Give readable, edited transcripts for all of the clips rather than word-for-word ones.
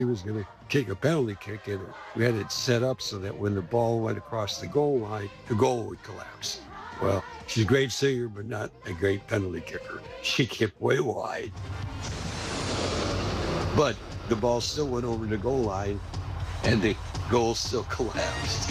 He was going to kick a penalty kick, and we had it set up so that when the ball went across the goal line, the goal would collapse. Well, she's a great singer, but not a great penalty kicker. She kicked way wide. But the ball still went over the goal line, and the goal still collapsed.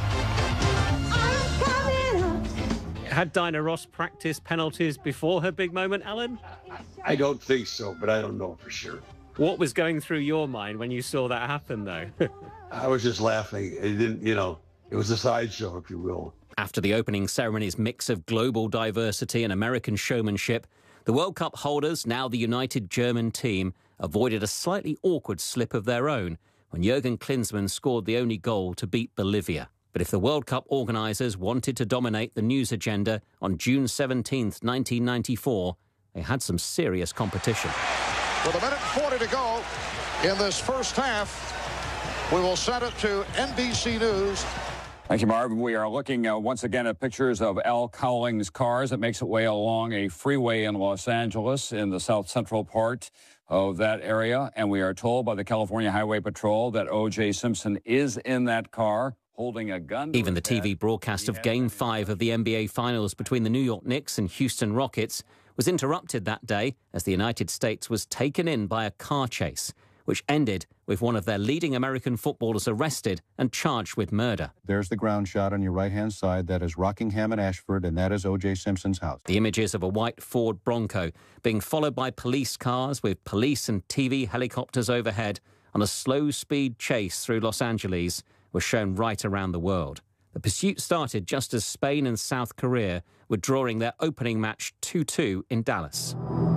Had Diana Ross practiced penalties before her big moment, Alan? I don't think so, but I don't know for sure. What was going through your mind when you saw that happen, though? I was just laughing. It didn't, it was a sideshow, if you will. After the opening ceremony's mix of global diversity and American showmanship, the World Cup holders, now the United German team, avoided a slightly awkward slip of their own when Jurgen Klinsmann scored the only goal to beat Bolivia. But if the World Cup organisers wanted to dominate the news agenda on June 17th, 1994, they had some serious competition. With 1:40 to go in this first half, we will send it to NBC News. Thank you, Marv. We are looking once again at pictures of Al Cowling's cars that makes its way along a freeway in Los Angeles in the south central part of that area. And we are told by the California Highway Patrol that O.J. Simpson is in that car holding a gun. Even the TV broadcast of Game 5 of the NBA Finals between the New York Knicks and Houston Rockets was interrupted that day as the United States was taken in by a car chase, which ended with one of their leading American footballers arrested and charged with murder. There's the ground shot on your right-hand side. That is Rockingham and Ashford, and that is O.J. Simpson's house. The images of a white Ford Bronco being followed by police cars with police and TV helicopters overhead on a slow-speed chase through Los Angeles were shown right around the world. The pursuit started just as Spain and South Korea were drawing their opening match 2-2 in Dallas.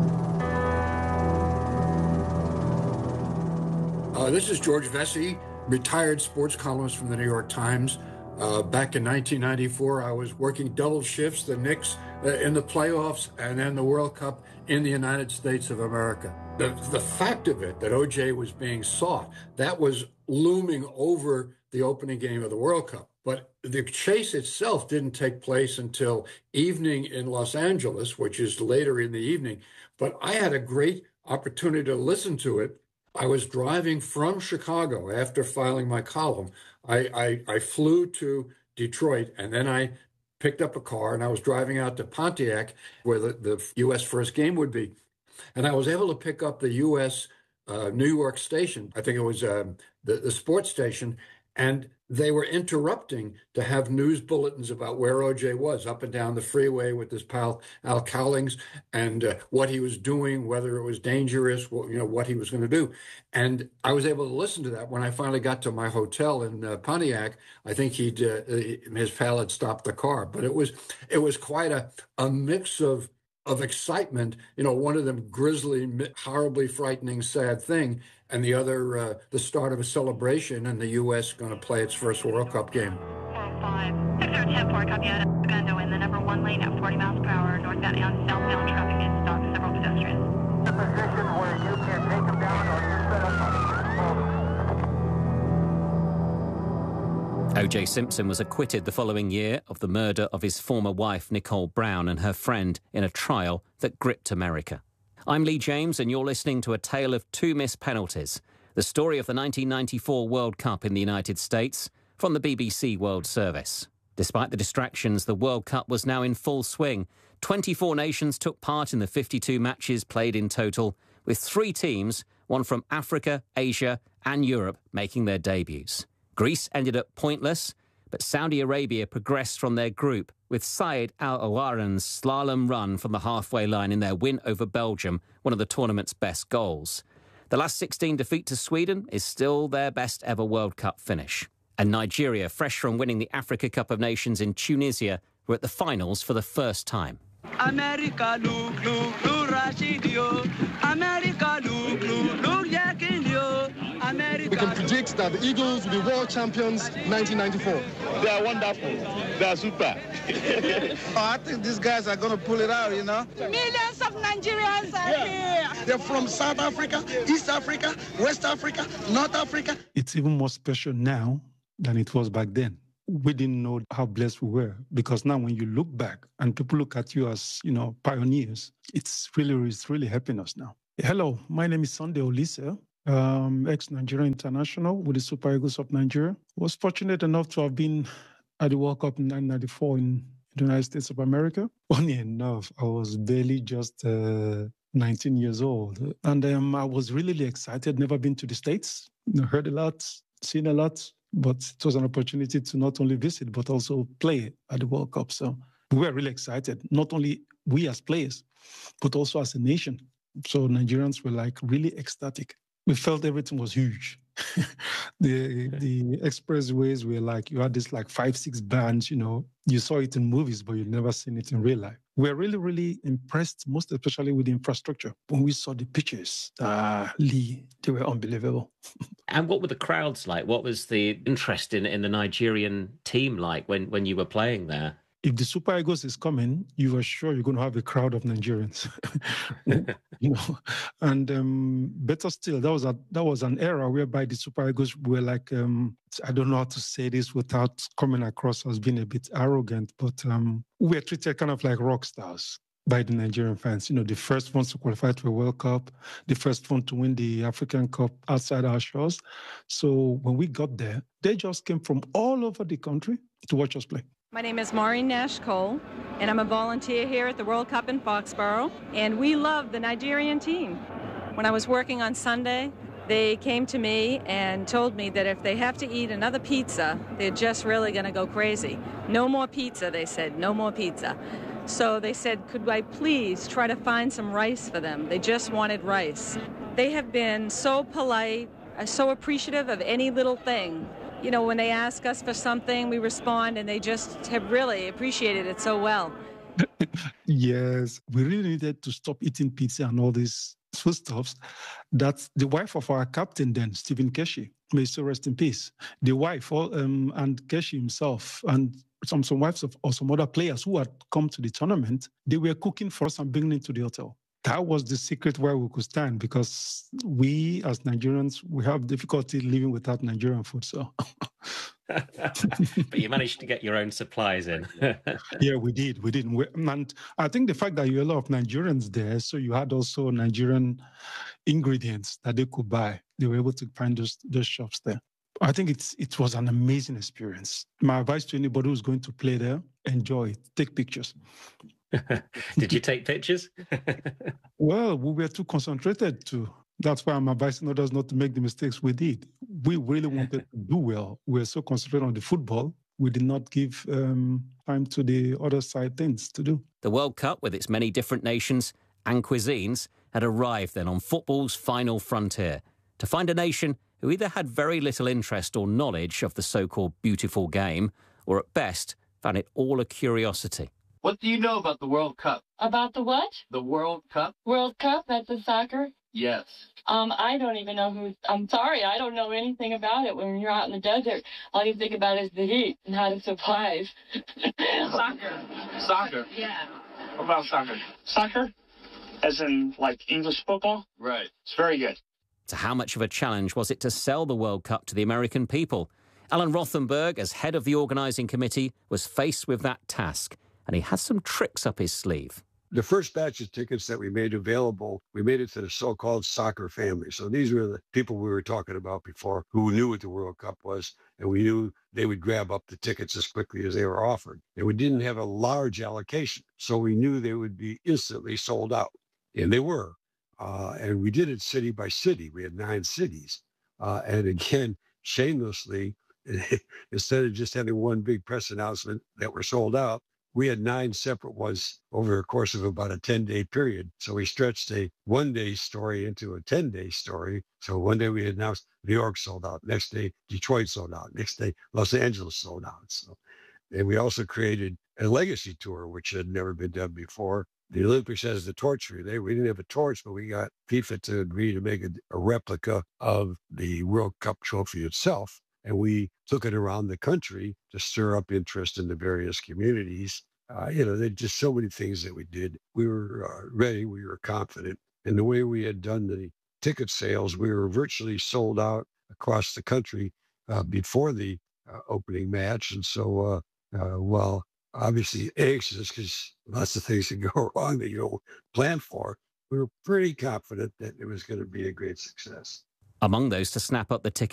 This is George Vesey, retired sports columnist from the New York Times. Back in 1994, I was working double shifts, the Knicks in the playoffs and then the World Cup in the United States of America. The fact of it, that O.J. was being sought, that was looming over the opening game of the World Cup. But the chase itself didn't take place until evening in Los Angeles, which is later in the evening. But I had a great opportunity to listen to it. I was driving from Chicago after filing my column. I flew to Detroit, and then I picked up a car, and I was driving out to Pontiac, where the U.S. first game would be. And I was able to pick up the U.S. New York station. I think it was the sports station. And they were interrupting to have news bulletins about where O.J. was up and down the freeway with his pal Al Cowlings and what he was doing, whether it was dangerous, what he was going to do. And I was able to listen to that. When I finally got to my hotel in Pontiac, I think his pal had stopped the car. But it was quite a mix of excitement, one of them grisly, horribly frightening, sad thing, and the other, the start of a celebration, and the U.S. going to play its first World Cup game. 405, 6010 copy out of Segundo in the number 1 lane at 40 miles per hour, northbound and southbound traffic is stopped, several pedestrians. The position where you can take them down or you're set up on O.J. Simpson was acquitted the following year of the murder of his former wife, Nicole Brown, and her friend in a trial that gripped America. I'm Lee James, and you're listening to A Tale of Two Missed Penalties, the story of the 1994 World Cup in the United States, from the BBC World Service. Despite the distractions, the World Cup was now in full swing. 24 nations took part in the 52 matches played in total, with 3 teams, one from Africa, Asia and Europe, making their debuts. Greece ended up pointless, but Saudi Arabia progressed from their group, with Saeed Al Awaran's slalom run from the halfway line in their win over Belgium, one of the tournament's best goals. The last 16 defeat to Sweden is still their best ever World Cup finish. And Nigeria, fresh from winning the Africa Cup of Nations in Tunisia, were at the finals for the first time. America, look, Rashidio. America, look, Yakinio. America. We can predict that the Eagles will be world champions 1994. They are wonderful. They are super. I think these guys are going to pull it out, Millions of Nigerians are here. They're from South Africa, East Africa, West Africa, North Africa. It's even more special now than it was back then. We didn't know how blessed we were, because now when you look back and people look at you as, pioneers, it's really helping us now. Hello, my name is Sunday Olise. ex-Nigeria international with the Super Eagles of Nigeria. Was fortunate enough to have been at the World Cup in 1994 in the United States of America. Funny enough, I was barely just 19 years old. And I was really excited, never been to the States, heard a lot, seen a lot, but it was an opportunity to not only visit, but also play at the World Cup. So we were really excited, not only we as players, but also as a nation. So Nigerians were like really ecstatic. We felt everything was huge. the expressways were like, you had this like 5-6 bands, you saw it in movies, but you'd never seen it in real life. We're really impressed, most especially with the infrastructure. When we saw the pictures, Lee, they were unbelievable. And what were the crowds like? What was the interest in the Nigerian team like when you were playing there? If the Super Eagles is coming, you are sure you're going to have a crowd of Nigerians. And better still, that was an era whereby the Super Eagles were like, I don't know how to say this without coming across as being a bit arrogant, but we were treated kind of like rock stars by the Nigerian fans. The first ones to qualify to a World Cup, the first one to win the African Cup outside our shores. So when we got there, they just came from all over the country to watch us play. My name is Maureen Nash-Cole, and I'm a volunteer here at the World Cup in Foxborough, and we love the Nigerian team. When I was working on Sunday, they came to me and told me that if they have to eat another pizza, they're just really going to go crazy. No more pizza, they said, no more pizza. So they said, could I please try to find some rice for them? They just wanted rice. They have been so polite, so appreciative of any little thing. When they ask us for something, we respond, and they just have really appreciated it so well. Yes, we really needed to stop eating pizza and all these foodstuffs. That's the wife of our captain then, Stephen Keshi. May he so rest in peace. The wife and Keshi himself and some wives of some other players who had come to the tournament, they were cooking for us and bringing it to the hotel. That was the secret where we could stand, because we as Nigerians, we have difficulty living without Nigerian food. So, but you managed to get your own supplies in. Yeah, we did. And I think the fact that you had a lot of Nigerians there, so you had also Nigerian ingredients that they could buy. They were able to find those shops there. I think it was an amazing experience. My advice to anybody who's going to play there: enjoy it, take pictures. Did you take pictures? Well, we were too concentrated to. That's why I'm advising others not to make the mistakes we did. We really wanted to do well. We were so concentrated on the football, we did not give time to the other side things to do. The World Cup, with its many different nations and cuisines, had arrived then on football's final frontier to find a nation who either had very little interest or knowledge of the so-called beautiful game, or at best found it all a curiosity. What do you know about the World Cup? About the what? The World Cup. World Cup? That's the soccer? Yes. I don't even know I'm sorry, I don't know anything about it. When you're out in the desert, all you think about is the heat and how to survive. Soccer? Yeah. What about soccer? Soccer? As in, like, English football? Right. It's very good. So how much of a challenge was it to sell the World Cup to the American people? Alan Rothenberg, as head of the organising committee, was faced with that task, and he has some tricks up his sleeve. The first batch of tickets that we made available, we made it to the so-called soccer family. So these were the people we were talking about before who knew what the World Cup was, and we knew they would grab up the tickets as quickly as they were offered. And we didn't have a large allocation, so we knew they would be instantly sold out. And they were. And we did it city by city. We had 9 cities. And again, shamelessly, instead of just having one big press announcement that we're sold out, we had 9 separate ones over a course of about a 10-day period. So we stretched a 1-day story into a 10-day story. So one day we announced New York sold out. Next day, Detroit sold out. Next day, Los Angeles sold out. So, and we also created a legacy tour, which had never been done before. The Olympics has the torch relay. We didn't have a torch, but we got FIFA to agree to make a replica of the World Cup trophy itself. And we took it around the country to stir up interest in the various communities. There's just so many things that we did. We were ready. We were confident. And the way we had done the ticket sales, we were virtually sold out across the country before the opening match. And so, while obviously anxious because lots of things can go wrong that you don't plan for, we were pretty confident that it was going to be a great success. Among those to snap up the ticket